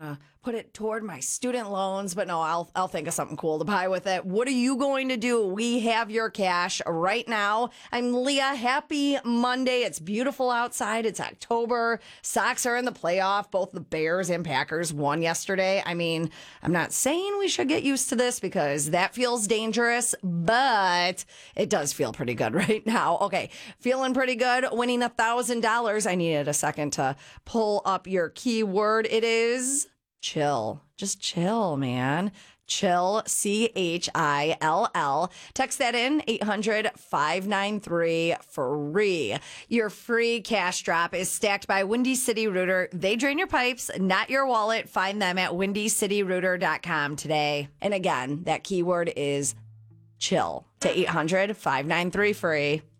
to put it toward my student loans, but no, I'll think of something cool to buy with it. What are you going to do? We have your cash right now. I'm Leah. Happy Monday. It's beautiful outside. It's October. Sox are in the playoff. Both the Bears and Packers won yesterday. I mean, I'm not saying we should get used to this because that feels dangerous, but it does feel pretty good right now. Okay, feeling pretty good. Winning $1,000. I needed a second to pull up your keyword. It is chill. Just chill, man. Chill, CHILL. Text that in, 800-593-FREE. Your free cash drop is stacked by Windy City Rooter. They drain your pipes, not your wallet. Find them at windycityrooter.com today. And again, that keyword is chill to 800-593-FREE.